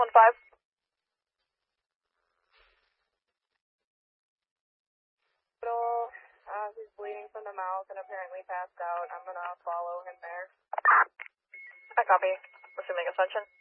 He's bleeding from the mouth and apparently passed out. I'm gonna follow him there. I copy. Assuming ascension.